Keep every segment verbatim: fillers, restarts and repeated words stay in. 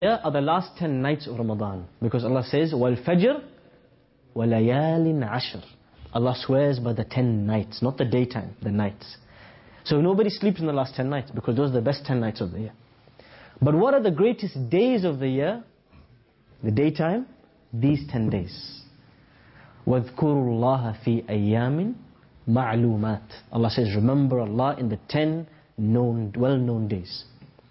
are the last ten nights of Ramadan. Because Allah says, وَالْفَجْرِ وَلَيَالٍ عَشْرٍ. Allah swears by the ten nights, not the daytime, the nights. So nobody sleeps in the last ten nights, because those are the best ten nights of the year. But what are the greatest days of the year? The daytime, these ten days. وَاذْكُرُوا اللَّهَ فِي أَيَّامٍ مَعْلُومَاتٍ. Allah says, remember Allah in the ten known, well-known days.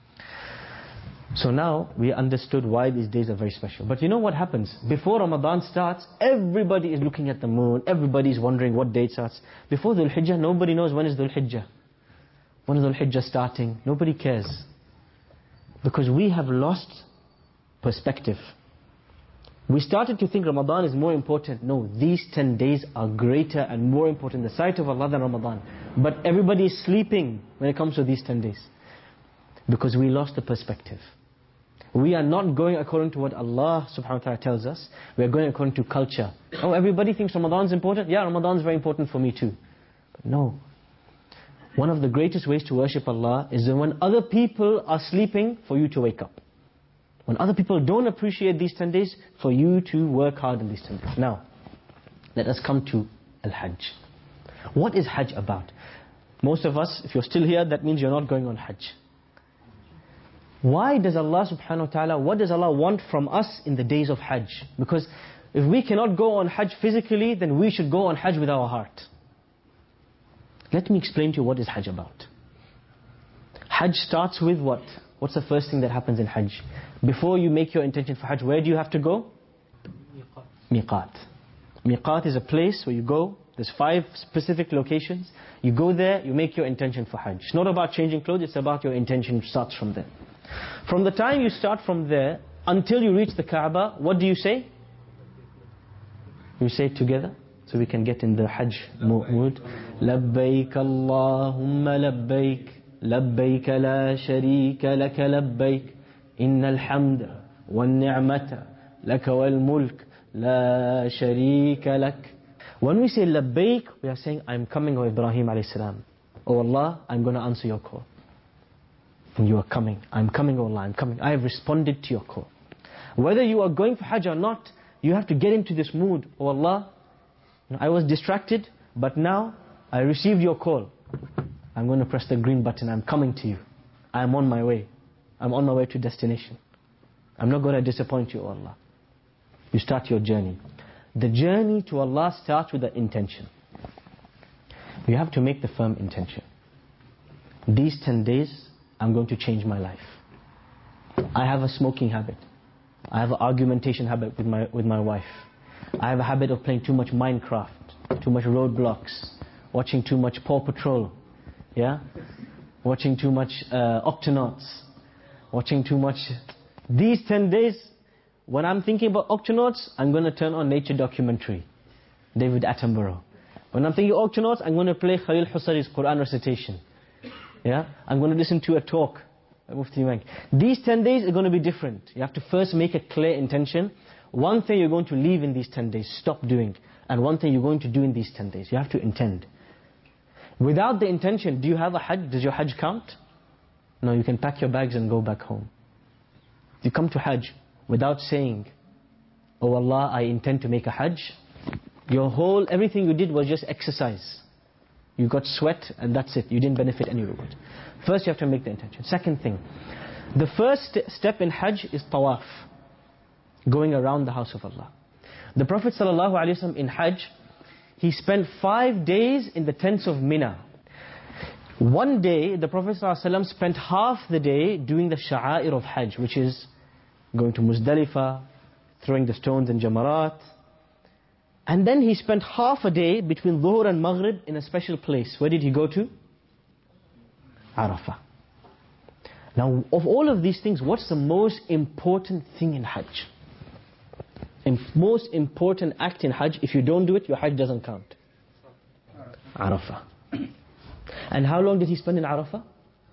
So now we understood why these days are very special. But you know what happens? Before Ramadan starts, everybody is looking at the moon. Everybody is wondering what date starts. Before Dhul Hijjah, nobody knows when is Dhul Hijjah. When is Dhul Hijjah starting? Nobody cares. Because we have lost perspective. We started to think Ramadan is more important. No, these ten days are greater and more important in the sight of Allah than Ramadan. But everybody is sleeping when it comes to these ten days. Because we lost the perspective. We are not going according to what Allah subhanahu wa ta'ala tells us. We are going according to culture. Oh, everybody thinks Ramadan is important. Yeah, Ramadan is very important for me too. But no. One of the greatest ways to worship Allah is when other people are sleeping, for you to wake up. When other people don't appreciate these ten days, for you to work hard in these ten days. Now, let us come to Al-Hajj. What is Hajj about? Most of us, if you're still here, that means you're not going on Hajj. Why does Allah subhanahu wa ta'ala, what does Allah want from us in the days of Hajj? Because if we cannot go on Hajj physically, then we should go on Hajj with our heart. Let me explain to you what is Hajj about. Hajj starts with what? What's the first thing that happens in Hajj? Before you make your intention for Hajj, where do you have to go? Miqat. Miqat. Miqat is a place where you go. There's five specific locations. You go there, you make your intention for Hajj. It's not about changing clothes, it's about your intention. It starts from there. From the time you start from there until you reach the Kaaba, what do you say? You say it together so we can get in the Hajj mood. لبيك اللهم لبيك لبيك لا شريك لك لبيك إن الحمد والنعمة لك والملك لا شريك لك. When we say labbaik, we are saying, I'm coming, O Ibrahim alayhi salam. Oh Allah, I'm going to answer your call. And you are coming. I'm coming, O Allah, I'm coming. I have responded to your call. Whether you are going for Hajj or not, you have to get into this mood. Oh Allah, I was distracted, but now I received your call. I'm going to press the green button. I'm coming to you. I'm on my way. I'm on my way to destination. I'm not going to disappoint you, O Allah. You start your journey. The journey to Allah starts with the intention. You have to make the firm intention. These ten days, I'm going to change my life. I have a smoking habit. I have an argumentation habit with my, with my wife. I have a habit of playing too much Minecraft, too much Roadblocks, watching too much Paw Patrol, yeah? Watching too much uh, Octonauts, watching too much... These ten days, when I'm thinking about Octonauts, I'm going to turn on nature documentary, David Attenborough. When I'm thinking Octonauts, I'm going to play Khalil Husari's Quran recitation. Yeah, I'm going to listen to a talk. These ten days are going to be different. You have to first make a clear intention. One thing you're going to leave in these ten days, stop doing. And one thing you're going to do in these ten days. You have to intend. Without the intention, do you have a Hajj? Does your Hajj count? No, you can pack your bags and go back home. You come to Hajj without saying, oh Allah, I intend to make a Hajj. Your whole, everything you did was just exercise. You got sweat and that's it. You didn't benefit any reward. First you have to make the intention. Second thing, the first st step in Hajj is tawaf. Going around the house of Allah. The Prophet ﷺ in Hajj, he spent five days in the tents of Mina. One day, the Prophet ﷺ spent half the day doing the sha'air of Hajj, which is going to Muzdalifah, throwing the stones in Jamarat. And then he spent half a day between Dhuhr and Maghrib in a special place. Where did he go to? Arafah. Now, of all of these things, what's the most important thing in Hajj? The most important act in Hajj, if you don't do it, your Hajj doesn't count. Arafah. And how long did he spend in Arafah?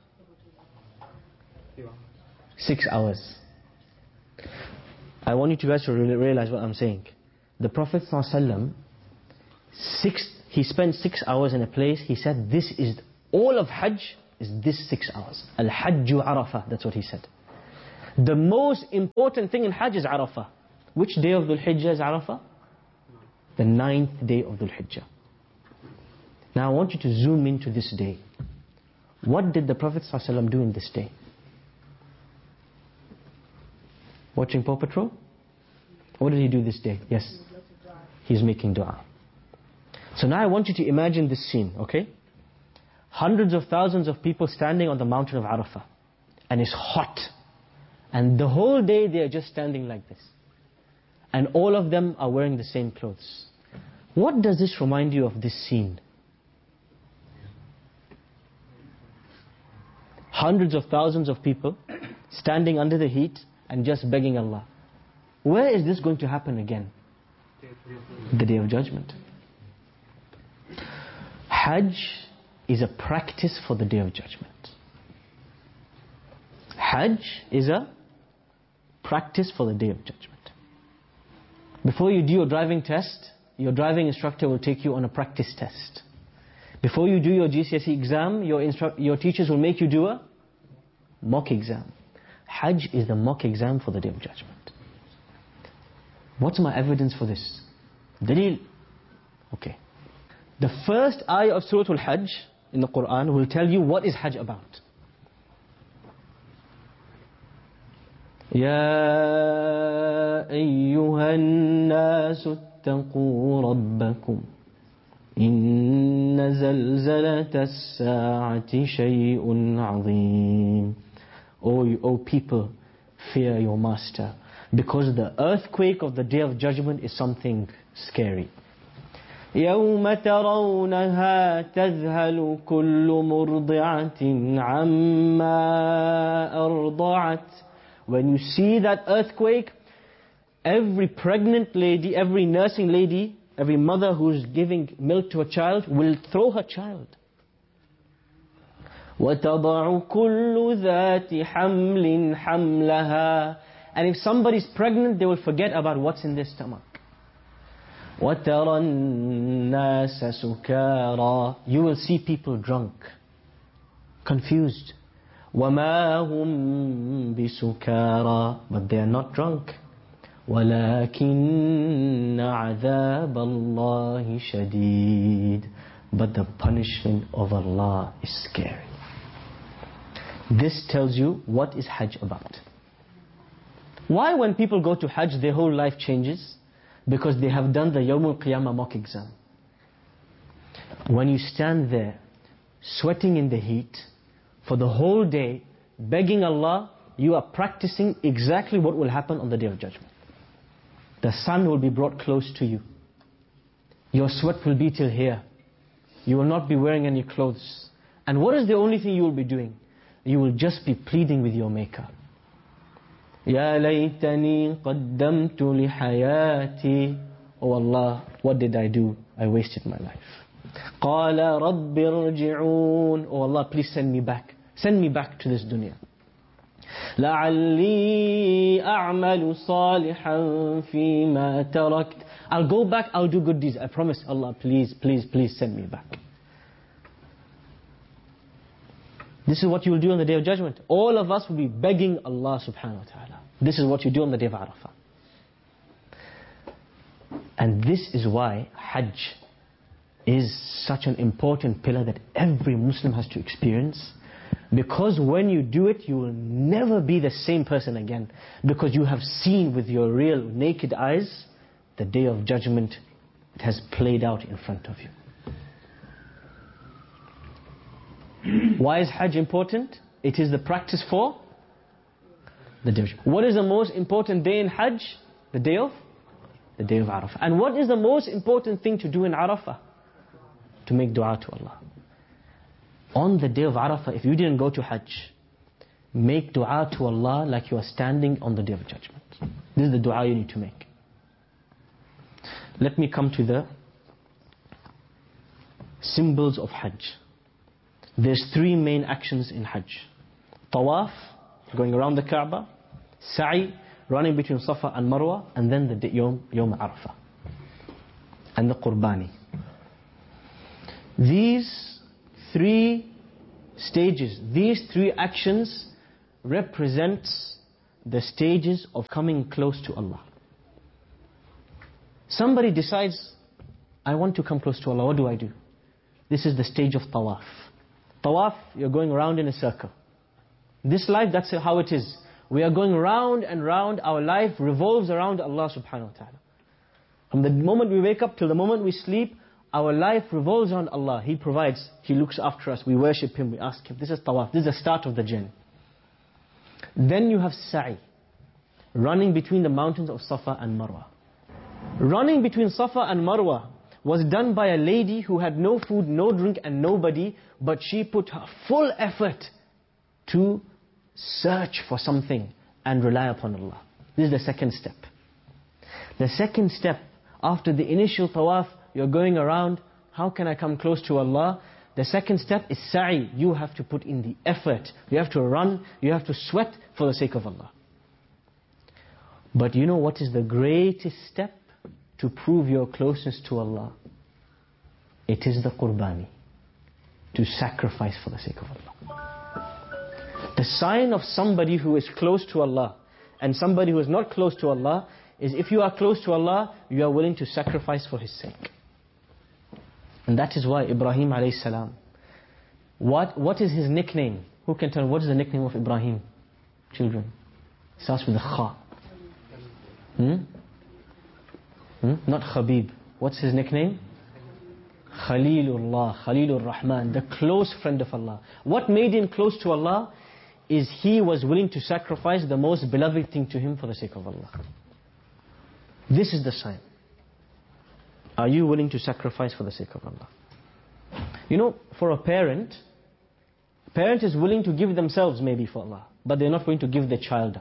Six hours. I want you to guys to realize what I'm saying. The Prophet ﷺ, six, he spent six hours in a place. He said, this is, all of Hajj is this six hours. Al-Hajju Arafah, that's what he said. The most important thing in Hajj is Arafah. Which day of Dhul Hijjah is Arafah? The ninth day of Dhul Hijjah. Now I want you to zoom into this day. What did the Prophet ﷺ do in this day? Watching Paw Patrol? What did he do this day? Yes. He's making dua. So now I want you to imagine this scene, okay? Hundreds of thousands of people standing on the mountain of Arafah. And it's hot. And the whole day they are just standing like this. And all of them are wearing the same clothes. What does this remind you of this scene? Hundreds of thousands of people standing under the heat and just begging Allah. Where is this going to happen again? The Day of Judgment. Hajj is a practice for the Day of Judgment. Hajj is a practice for the Day of Judgment. Before you do your driving test, your driving instructor will take you on a practice test. Before you do your G C S E exam, your, instru- your teachers will make you do a mock exam. Hajj is the mock exam for the Day of Judgment. What's my evidence for this? Dalil. Okay. The first ayah of Surah Al-Hajj in the Quran will tell you what is Hajj about. يا أيها الناس اتقوا ربكم إن زلزلة الساعة شيء عظيم. O, you, O people, fear your master, because the earthquake of the Day of Judgment is something scary. يوم ترونها تذهل كل مرضعة عما أرضعت. When you see that earthquake, every pregnant lady, every nursing lady, every mother who's giving milk to a child will throw her child. وَتَضَعُ كُلُّ ذَاتِ حَمْلٍ حَمْلَهَا. And if somebody's pregnant, they will forget about what's in their stomach. وَتَرَى النَّاسَ سُكَارَى. You will see people drunk, confused. وَمَا هُمْ بِسُكَارَى. But they are not drunk. وَلَكِنَّ عَذَابَ اللَّهِ شَدِيدٌ. But the punishment of Allah is scary. This tells you what is Hajj about. Why when people go to Hajj their whole life changes? Because they have done the Yawm al-Qiyamah mock exam. When you stand there sweating in the heat for the whole day, begging Allah, you are practicing exactly what will happen on the Day of Judgment. The sun will be brought close to you. Your sweat will be till here. You will not be wearing any clothes. And what is the only thing you will be doing? You will just be pleading with your Maker. Ya laytani qaddamtu li hayati. Oh Allah, what did I do? I wasted my life. Qala rabbi irji'un. Oh Allah, please send me back. Send me back to this dunya. لَعَلِّي أَعْمَلُ صَالِحًا فِي مَا تَرَكْتُ. I'll go back, I'll do good deeds. I promise. Allah, please, please, please send me back. This is what you will do on the Day of Judgment. All of us will be begging Allah subhanahu wa ta'ala. This is what you do on the Day of Arafah. And this is why Hajj is such an important pillar that every Muslim has to experience. Because when you do it, you will never be the same person again. Because you have seen with your real naked eyes the Day of Judgment. It has played out in front of you. Why is Hajj important? It is the practice for the Day of Judgment. What is the most important day in Hajj? The day of? The day of Arafah. And what is the most important thing to do in Arafah? To make dua to Allah. On the day of Arafah, if you didn't go to Hajj, make dua to Allah like you are standing on the Day of Judgment. This is the dua you need to make. Let me come to the symbols of Hajj. There's three main actions in Hajj. Tawaf, going around the Kaaba. Sa'i, running between Safa and Marwa. And then the Yawm, Yawm Arafah. And the Qurbani. These three stages, these three actions represent the stages of coming close to Allah. Somebody decides, I want to come close to Allah, what do I do? This is the stage of tawaf. Tawaf, you're going around in a circle. This life, that's how it is. We are going round and round, our life revolves around Allah subhanahu wa ta'ala. From the moment we wake up till the moment we sleep, our life revolves around Allah. He provides, He looks after us, we worship Him, we ask Him. This is tawaf, this is the start of the journey. Then you have sa'i, running between the mountains of Safa and Marwa. Running between Safa and Marwa was done by a lady who had no food, no drink and nobody, but she put her full effort to search for something and rely upon Allah. This is the second step. The second step, after the initial tawaf, you're going around, how can I come close to Allah? The second step is sa'i. You have to put in the effort. You have to run, you have to sweat for the sake of Allah. But you know what is the greatest step to prove your closeness to Allah? It is the qurbani, to sacrifice for the sake of Allah. The sign of somebody who is close to Allah and somebody who is not close to Allah is if you are close to Allah, you are willing to sacrifice for His sake. And that is why Ibrahim alayhi salam, what, what is his nickname? Who can tell me what is the nickname of Ibrahim? Children. It starts with the Kha. Hmm? Hmm? Not Khabib. What's his nickname? Khalilullah, Khalilur Rahman, the close friend of Allah. What made him close to Allah is he was willing to sacrifice the most beloved thing to him for the sake of Allah. This is the sign. Are you willing to sacrifice for the sake of Allah? You know, for a parent, a parent is willing to give themselves maybe for Allah, but they're not going to give their child up.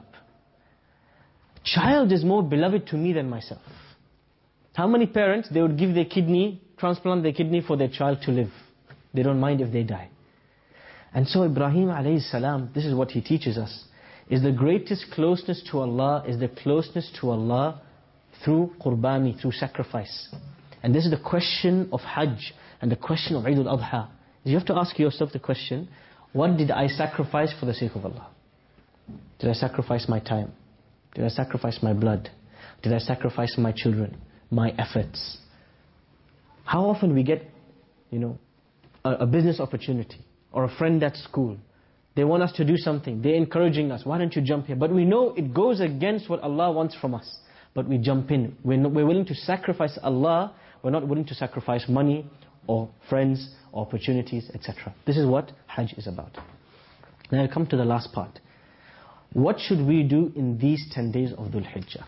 Child is more beloved to me than myself. How many parents, they would give their kidney, transplant their kidney for their child to live. They don't mind if they die. And so Ibrahim alayhi salam, this is what he teaches us, is the greatest closeness to Allah, is the closeness to Allah through qurbani, through sacrifice. And this is the question of Hajj and the question of Eid al-Adha. You have to ask yourself the question, what did I sacrifice for the sake of Allah? Did I sacrifice my time? Did I sacrifice my blood? Did I sacrifice my children, my efforts? How often we get, you know, a, a business opportunity or a friend at school. They want us to do something. They're encouraging us. Why don't you jump here? But we know it goes against what Allah wants from us. But we jump in. We're, not, we're willing to sacrifice Allah. We're not willing to sacrifice money or friends or opportunities, et cetera. This is what Hajj is about. Now I come to the last part. What should we do in these ten days of Dhul Hijjah?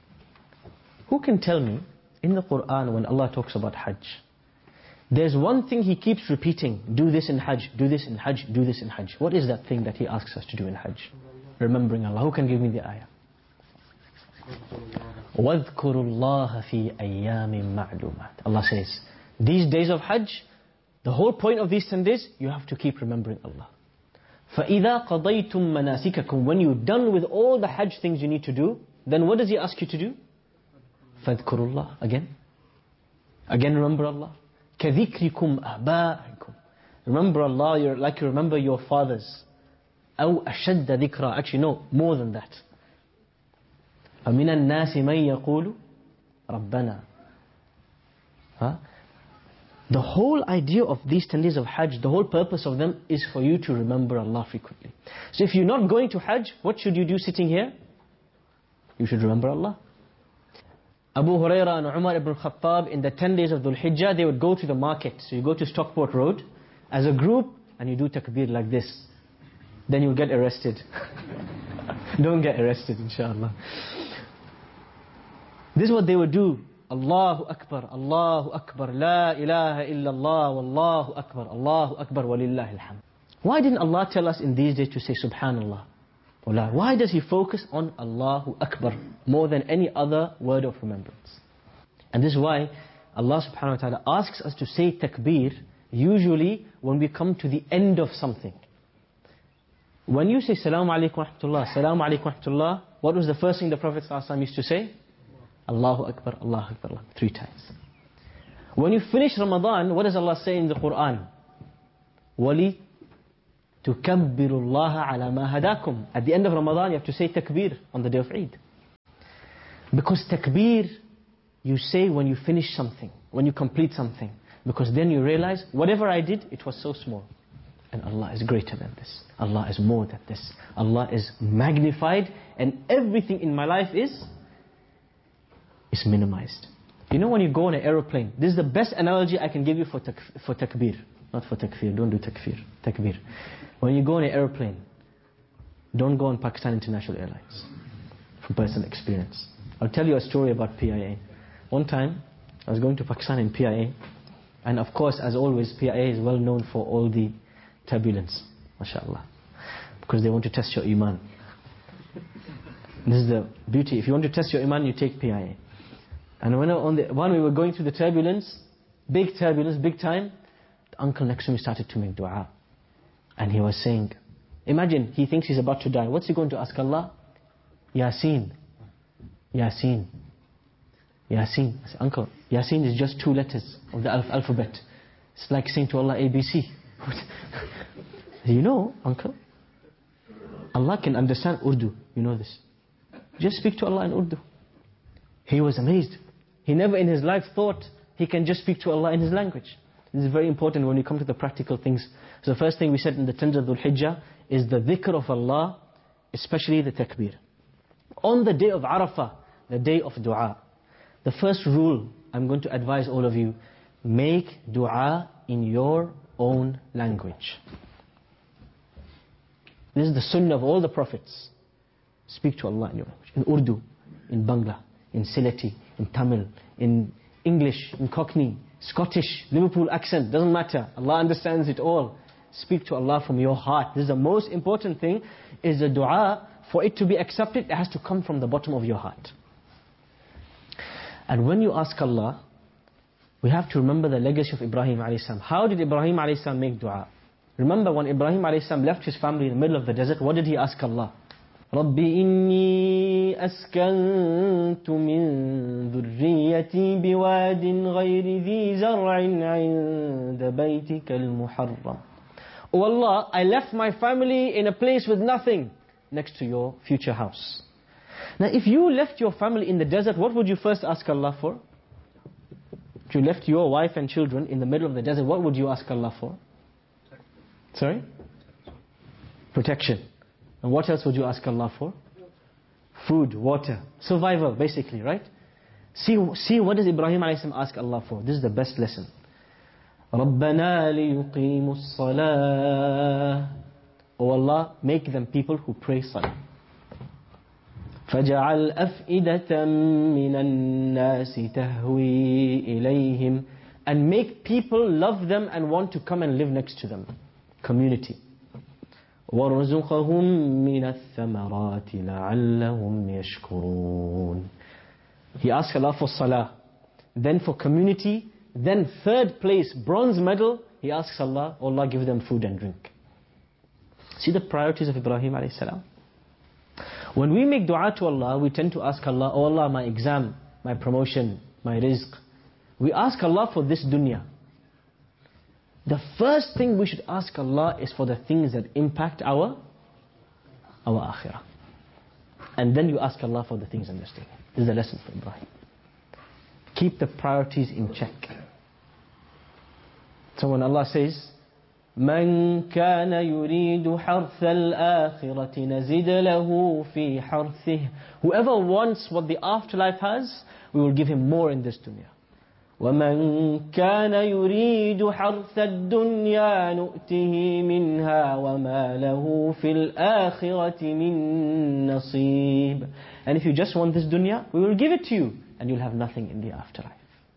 Who can tell me, in the Quran when Allah talks about Hajj, there's one thing He keeps repeating, do this in Hajj, do this in Hajj, do this in Hajj. What is that thing that He asks us to do in Hajj? Remembering Allah. Who can give me the ayah? وَاذْكُرُوا اللَّهَ فِي أَيَّامٍ مَعْلُومَاتٍ. Allah says, these days of Hajj, the whole point of these ten days, you have to keep remembering Allah. فَإِذَا قَضَيْتُم مَنَاسِكَكُمْ. When you're done with all the Hajj things you need to do, then what does He ask you to do? فَاذْكُرُوا اللَّهَ. Again. Again remember Allah. كَذِكْرِكُمْ أَبَاءَكُمْ. Remember Allah you're, like you remember your fathers. أَوْ أَشَدَّ ذِكْرًا. Actually no, more than that. فَمِنَ النَّاسِ مَنْ يَقُولُ رَبَّنَا. Huh? The whole idea of these ten days of Hajj, the whole purpose of them is for you to remember Allah frequently. So if you're not going to Hajj, what should you do sitting here? You should remember Allah. Abu Hurairah and Umar ibn Khattab, in the ten days of Dhul Hijjah, they would go to the market. So you go to Stockport Road as a group and you do takbir like this. Then you'll get arrested. Don't get arrested, inshallah. This is what they would do. Allahu Akbar, Allahu Akbar, La ilaha illallah, Wallahu Akbar, Allahu Akbar, Walillahi alhamd. Why didn't Allah tell us in these days to say Subhanallah? Why does He focus on Allahu Akbar more than any other word of remembrance? And this is why Allah subhanahu wa ta'ala asks us to say takbir usually when we come to the end of something. When you say Salaam alaikum wa rahmatullah, Salaam alaikum wa rahmatullah, what was the first thing the Prophet ﷺ used to say? Allahu Akbar, Allahu Akbar, Allah, three times. When you finish Ramadan, what does Allah say in the Quran? Wali تُكَبِّرُ اللَّهَ عَلَى مَا هَدَاكُمْ. At the end of Ramadan, you have to say takbir on the day of Eid. Because takbir, you say when you finish something, when you complete something. Because then you realize, whatever I did, it was so small. And Allah is greater than this. Allah is more than this. Allah is magnified, and everything in my life is, is minimized. You know when you go on an aeroplane, this is the best analogy I can give you for, tak for takbir. Not for takfir, don't do takfir. Takbir. When you go on an aeroplane, don't go on Pakistan International Airlines. From personal experience. I'll tell you a story about P I A. One time, I was going to Pakistan in P I A. And of course, as always, P I A is well known for all the turbulence. MashaAllah. Because they want to test your iman. This is the beauty. If you want to test your iman, you take P I A. And when, on the, when we were going through the turbulence, big turbulence, big time, the uncle next to me started to make dua. And he was saying, imagine, he thinks he's about to die. What's he going to ask Allah? Yasin. Yasin. Yasin. I said, uncle, Yasin is just two letters of the alph alphabet. It's like saying to Allah, A B C. You know, uncle, Allah can understand Urdu. You know this. Just speak to Allah in Urdu. He was amazed. He never in his life thought he can just speak to Allah in his language. This is very important when you come to the practical things. So the first thing we said in the tenth of Dhul Hijjah is the dhikr of Allah, especially the takbir. On the day of Arafah, the day of dua, the first rule I'm going to advise all of you, make dua in your own language. This is the sunnah of all the prophets. Speak to Allah in your language. In Urdu, in Bangla, in Sylheti, in Tamil, in English, in Cockney, Scottish, Liverpool accent, doesn't matter. Allah understands it all. Speak to Allah from your heart. This is the most important thing, is the dua. For it to be accepted, it has to come from the bottom of your heart. And when you ask Allah, we have to remember the legacy of Ibrahim alayhi salam. How did Ibrahim alayhi salam make dua? Remember when Ibrahim alayhi salam left his family in the middle of the desert, what did he ask Allah? رَبِّ إِنِّي أَسْكَنْتُ مِنْ ذُرِّيَّتِي بِوَادٍ غَيْرِ ذِي زَرْعٍ عِنْدَ بَيْتِكَ الْمُحَرَّمِ. Oh Allah, I left my family in a place with nothing next to your future house. Now if you left your family in the desert, what would you first ask Allah for? If you left your wife and children in the middle of the desert, what would you ask Allah for? Sorry? Protection. And what else would you ask Allah for? Food, water, survival basically, right? See, see what does Ibrahim alayhi salam ask Allah for? This is the best lesson. رَبَّنَا لِيُقِيمُوا الصَّلَاةِ. Oh Allah, make them people who pray salah. فَجَعَلْ أَفْئِدَةً مِّنَ النَّاسِ تَهْوِي إِلَيْهِمْ. And make people love them and want to come and live next to them. Community. وَرْزُقَهُم مِّنَ الثَّمَرَاتِ لَعَلَّهُمْ يَشْكُرُونَ. He asked Allah for salah, then for community, then third place, bronze medal, he asks Allah, oh Allah, give them food and drink. See the priorities of Ibrahim alayhi salam. When we make dua to Allah, we tend to ask Allah, oh Allah, my exam, my promotion, my rizq. We ask Allah for this dunya. The first thing we should ask Allah is for the things that impact our, our akhirah. And then you ask Allah for the things in this dunya. This is the lesson for Ibrahim. Keep the priorities in check. So when Allah says, مَنْ كَانَ يُرِيدُ حَرْثَ الْآخِرَةِ نَزِدْ لَهُ فِي حَرْثِهِ. Whoever wants what the afterlife has, we will give him more in this dunya. وَمَنْ كَانَ يُرِيدُ حَرْثَ الدُّنْيَا نُؤْتِهِ مِنْهَا وَمَا لَهُ فِي الْآخِرَةِ مِنْ نَصِيبٍ. And if you just want this dunya, we will give it to you, and you'll have nothing in the afterlife.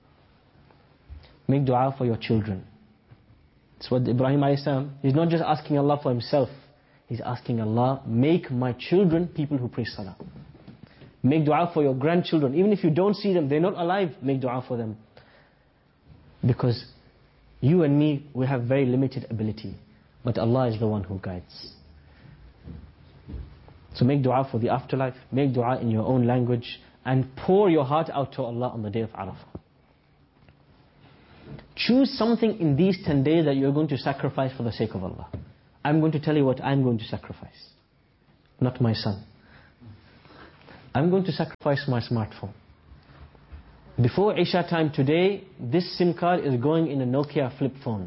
Make dua for your children. It's what Ibrahim alayhi salam, he's not just asking Allah for himself. He's asking Allah, make my children people who pray salah. Make dua for your grandchildren. Even if you don't see them, they're not alive, make dua for them. Because you and me, we have very limited ability. But Allah is the one who guides. So make dua for the afterlife. Make dua in your own language. And pour your heart out to Allah on the day of Arafah. Choose something in these ten days that you're going to sacrifice for the sake of Allah. I'm going to tell you what I'm going to sacrifice. Not my son. I'm going to sacrifice my smartphone. Before Isha time today, this SIM card is going in a Nokia flip phone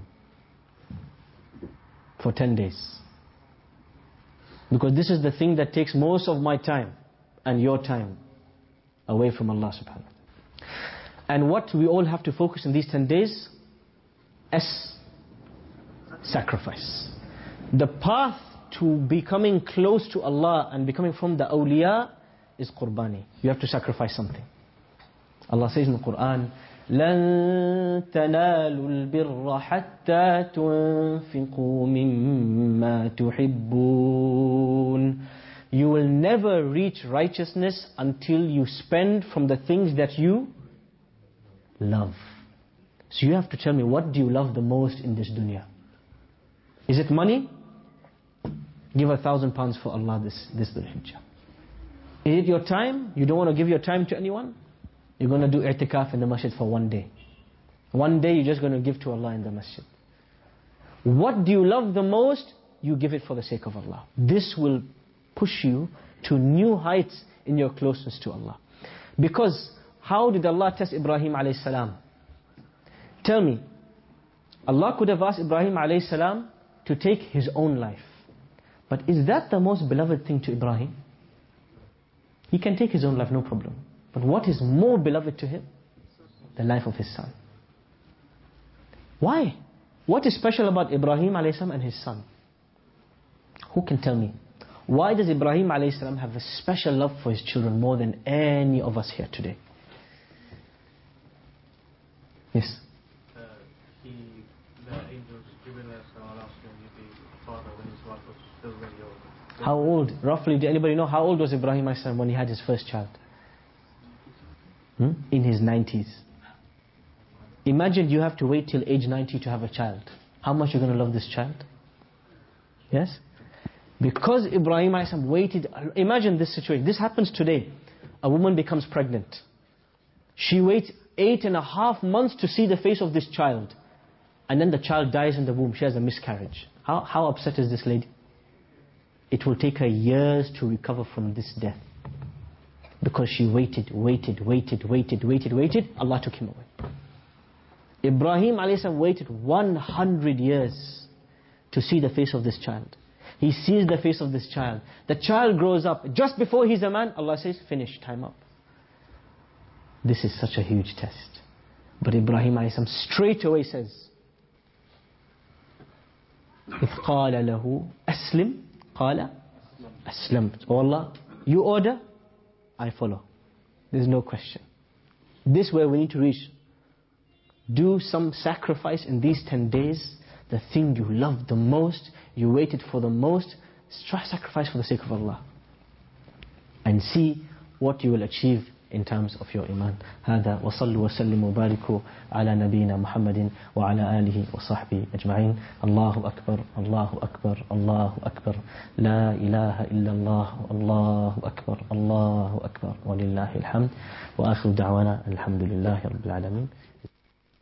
for ten days. Because this is the thing that takes most of my time and your time away from Allah subhanahu wa ta'ala. And what we all have to focus in these ten days? S. Sacrifice. The path to becoming close to Allah and becoming from the awliya is qurbani. You have to sacrifice something. Allah says in the Quran, لَن تَنَالُوا الْبِرَّ حَتَّى تُنْفِقُوا مِمَّا تُحِبُّونَ. You will never reach righteousness until you spend from the things that you love. So you have to tell me, what do you love the most in this dunya? Is it money? Give a thousand pounds for Allah this, this Dhul Hijjah. Is it your time? You don't want to give your time to anyone? You're going to do i'tikaf in the masjid for one day. One day you're just going to give to Allah in the masjid. What do you love the most? You give it for the sake of Allah. This will push you to new heights in your closeness to Allah. Because how did Allah test Ibrahim alayhi salam? Tell me, Allah could have asked Ibrahim alayhi salam to take his own life. But is that the most beloved thing to Ibrahim? He can take his own life, no problem. But what is more beloved to him? The life of his son. Why? What is special about Ibrahim alayhi salam and his son? Who can tell me? Why does Ibrahim alayhi salam have a special love for his children more than any of us here today? Yes? Uh, he, the angels given us our last name, the father when his wife was still very old. How old? Roughly, do anybody know how old was Ibrahim alayhi salam when he had his first child? Hmm? In his nineties. Imagine you have to wait till age ninety to have a child. How much you're going to love this child? Yes? Because Ibrahim alayhi salam waited. Imagine this situation. This happens today. A woman becomes pregnant. She waits eight and a half months to see the face of this child. And then the child dies in the womb. She has a miscarriage. How, how upset is this lady? It will take her years to recover from this death. Because she waited, waited, waited, waited, waited, waited. Allah took him away. Ibrahim alayhi salam waited one hundred years to see the face of this child. He sees the face of this child. The child grows up. Just before he's a man, Allah says, finish, time up. This is such a huge test. But Ibrahim alayhi salam straight away says, إِذْ قَالَ لَهُ أَسْلِمْ قَالَ أَسْلَمْتُ. Oh Allah, you order, I follow. There's no question. This is where we need to reach. Do some sacrifice in these ten days. The thing you love the most, you waited for the most, try sacrifice for the sake of Allah. And see what you will achieve in terms of your iman. هذا وصلوا وسلموا وباركوا على نبينا محمد وعلى آله وصحبه أجمعين. الله أكبر الله أكبر الله أكبر لا إله إلا الله الله أكبر الله أكبر ولله الحمد وآخر دعوانا الحمد لله رب العالمين.